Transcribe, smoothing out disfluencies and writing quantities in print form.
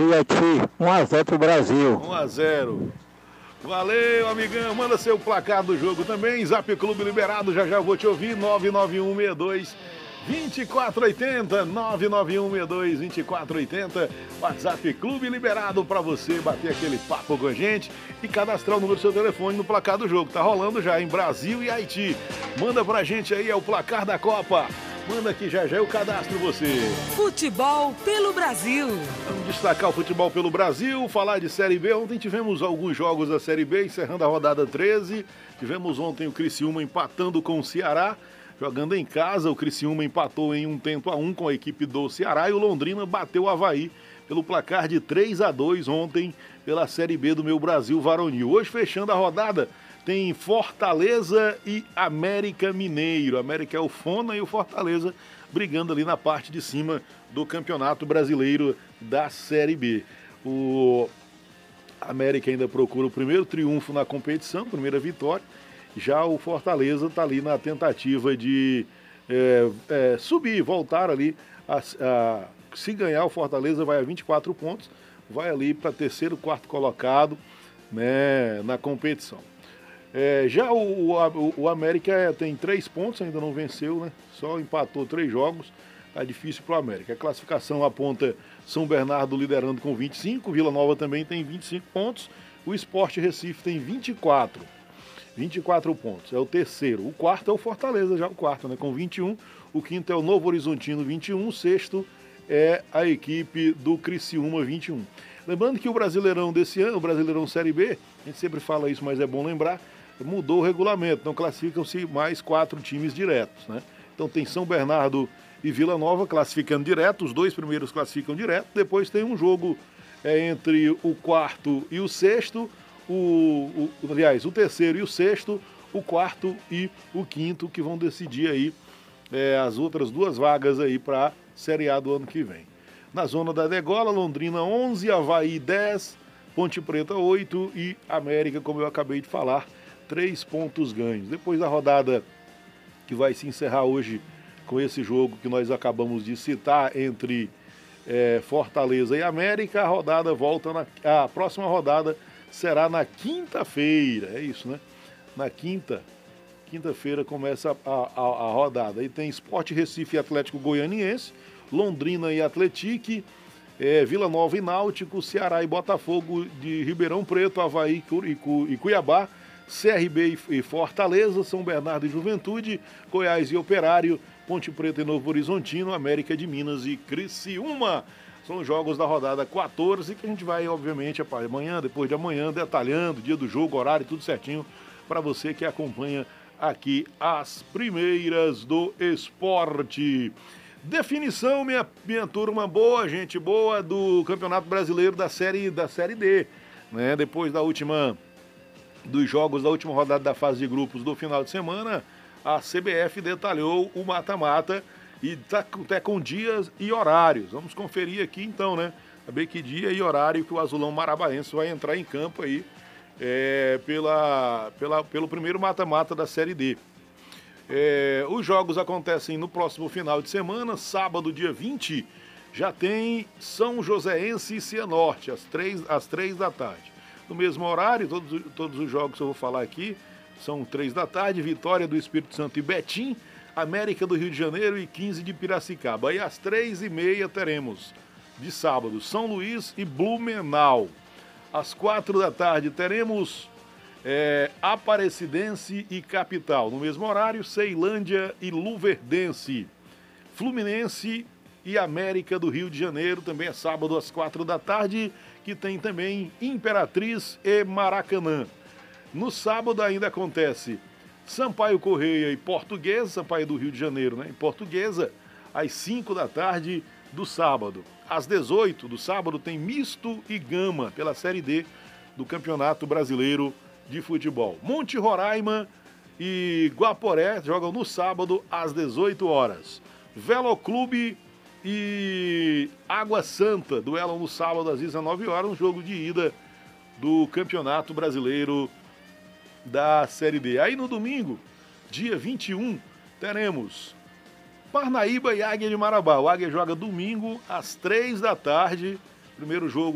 e Haiti, 1-0 pro Brasil. 1-0. Valeu, amigão. Manda seu placar do jogo também. Zap Clube liberado, já já vou te ouvir. 99162-2480. 99162-2480. WhatsApp Clube liberado para você bater aquele papo com a gente e cadastrar o número do seu telefone no placar do jogo. Tá rolando já em Brasil e Haiti. Manda pra gente aí, é o placar da Copa. Manda aqui já já eu cadastro você. Futebol pelo Brasil. Vamos destacar o futebol pelo Brasil, falar de Série B. Ontem tivemos alguns jogos da Série B, encerrando a rodada 13. Tivemos ontem o Criciúma empatando com o Ceará, jogando em casa. O Criciúma empatou em 1-1 com a equipe do Ceará e o Londrina bateu o Avaí pelo placar de 3-2 ontem pela Série B do Meu Brasil Varonil. Hoje, fechando a rodada, tem Fortaleza e América Mineiro. América é o Fona e o Fortaleza brigando ali na parte de cima do Campeonato Brasileiro da Série B. O América ainda procura o primeiro triunfo na competição, primeira vitória. Já o Fortaleza está ali na tentativa de subir, voltar ali. Se ganhar, o Fortaleza vai a 24 pontos, vai ali para terceiro, quarto colocado, né, na competição. Já o América tem 3 pontos, ainda não venceu, né? Só empatou 3 jogos, tá difícil para o América. A classificação aponta São Bernardo liderando com 25, Vila Nova também tem 25 pontos, o Sport Recife tem 24 pontos, é o terceiro. O quarto é o Fortaleza, já o quarto, né? Com 21, o quinto é o Novo Horizontino, 21, o sexto é a equipe do Criciúma, 21. Lembrando que o Brasileirão desse ano, o Brasileirão Série B, a gente sempre fala isso, mas é bom lembrar, mudou o regulamento, então classificam-se mais 4 times diretos, né? Então tem São Bernardo e Vila Nova classificando direto, os 2 primeiros classificam direto, depois tem um jogo entre o quarto e o sexto, aliás, o terceiro e o sexto, o quarto e o quinto, que vão decidir aí as outras 2 vagas aí para a Série A do ano que vem. Na zona da degola, Londrina 11, Avaí 10, Ponte Preta 8 e América, como eu acabei de falar, 3 pontos ganhos. Depois da rodada que vai se encerrar hoje com esse jogo que nós acabamos de citar entre Fortaleza e América, a rodada volta a próxima rodada será na quinta-feira, é isso, né? Na quinta-feira começa a rodada. Aí tem Sport Recife e Atlético Goianiense, Londrina e Atletique, Vila Nova e Náutico, Ceará e Botafogo de Ribeirão Preto, Avaí e Cuiabá, CRB e Fortaleza, São Bernardo e Juventude, Goiás e Operário, Ponte Preta e Novo Horizontino, América de Minas e Criciúma. São os jogos da rodada 14 que a gente vai, obviamente, amanhã, depois de amanhã, detalhando, dia do jogo, horário, tudo certinho, para você que acompanha aqui as primeiras do esporte. Definição, minha turma boa, gente boa, do Campeonato Brasileiro da Série D, né? Depois dos jogos da última rodada da fase de grupos do final de semana, a CBF detalhou o mata-mata e está até com dias e horários. Vamos conferir aqui então, né? Saber que dia e horário que o Azulão Marabaense vai entrar em campo aí pelo primeiro mata-mata da Série D. Os jogos acontecem no próximo final de semana, sábado, dia 20, já tem São Joséense e Cianorte, às 3 da tarde. No mesmo horário, todos os jogos que eu vou falar aqui são 3 da tarde, Vitória do Espírito Santo e Betim, América do Rio de Janeiro e 15 de Piracicaba. E às 3h30 teremos, de sábado, São Luís e Blumenau. Às 4 da tarde teremos Aparecidense e Capital. No mesmo horário, Ceilândia e Luverdense. Fluminense e América do Rio de Janeiro, também é sábado às 4 da tarde, que tem também Imperatriz e Maracanã. No sábado ainda acontece Sampaio Correia e Portuguesa, Sampaio do Rio de Janeiro, né? Em Portuguesa, às 5 da tarde do sábado. Às 18 do sábado tem Misto e Gama, pela Série D do Campeonato Brasileiro de Futebol. Monte Roraima e Guaporé jogam no sábado às 18 horas. Veloclube e Água Santa duelam no sábado às 19 horas, um jogo de ida do Campeonato Brasileiro da Série D. Aí no domingo, dia 21, teremos Parnaíba e Águia de Marabá. O Águia joga domingo às 3 da tarde, primeiro jogo